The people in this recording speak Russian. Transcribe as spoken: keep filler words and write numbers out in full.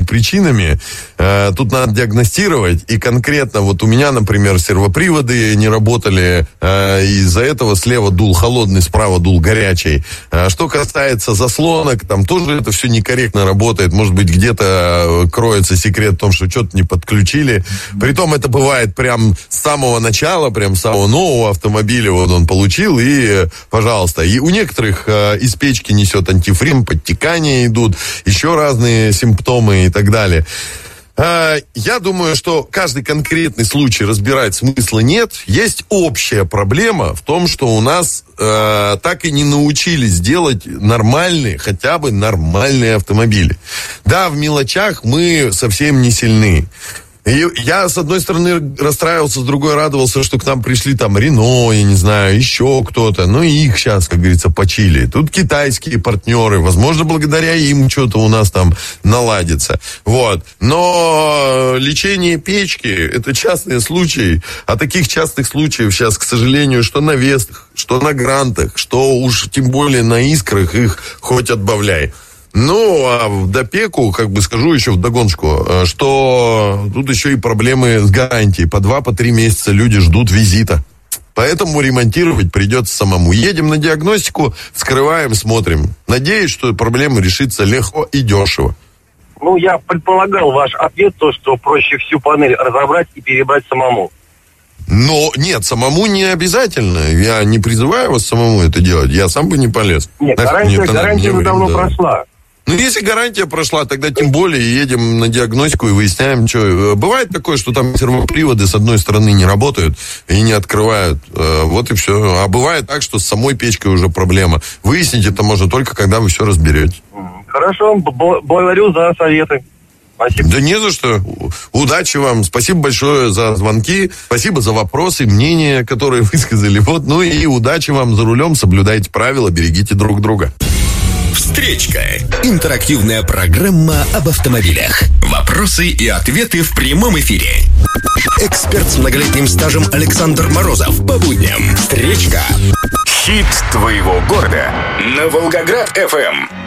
причинами. Э, тут надо диагностировать. И конкретно вот у меня, например, сервоприводы не работали. Э, из-за этого слева дул холодный, справа дул горячий. Э, что касается заслонок, там тоже это все некорректно работает. Может быть, где-то кроется секрет в том, что что-то не подключили. Притом это бывает прям с самого начала, прям с самого нового автомобиля. Вот он получил и, пожалуйста. И у некоторых э, из печки несет антифрин, подтекания идут, еще разные симптомы и так далее. Я думаю, что каждый конкретный случай разбирать смысла нет. Есть общая проблема в том, что у нас э, так и не научились делать нормальные, хотя бы нормальные автомобили. Да, в мелочах мы совсем не сильны. И я, с одной стороны, расстраивался, с другой радовался, что к нам пришли там Рено, я не знаю, еще кто-то. Ну, и их сейчас, как говорится, почили. Тут китайские партнеры. Возможно, благодаря им что-то у нас там наладится. Вот. Но лечение печки – это частные случаи. А таких частных случаев сейчас, к сожалению, что на Вестах, что на Грантах, что уж тем более на Искрах, их хоть отбавляй. Ну, а в допеку, как бы скажу еще вдогоночку, что тут еще и проблемы с гарантией. По два, по три месяца люди ждут визита. Поэтому ремонтировать придется самому. Едем на диагностику, вскрываем, смотрим. Надеюсь, что проблема решится легко и дешево. Ну, я предполагал ваш ответ, то, что проще всю панель разобрать и перебрать самому. Но нет, самому не обязательно. Я не призываю вас самому это делать. Я сам бы не полез. Нет, так, гарантия, нет, гарантия уже давно да. прошла. Ну, если гарантия прошла, тогда тем более едем на диагностику и выясняем, что... Бывает такое, что там сервоприводы с одной стороны не работают и не открывают. Вот и все. А бывает так, что с самой печкой уже проблема. Выяснить это можно только, когда вы все разберете. Хорошо, б- благодарю за советы. Спасибо. Да не за что. Удачи вам. Спасибо большое за звонки. Спасибо за вопросы, мнения, которые высказали. Вот, ну и удачи вам за рулем. Соблюдайте правила, берегите друг друга. Встречка. Интерактивная программа об автомобилях. Вопросы и ответы в прямом эфире. Эксперт с многолетним стажем Александр Морозов. По будням. Встречка. Хит твоего города. На Волгоград эф эм.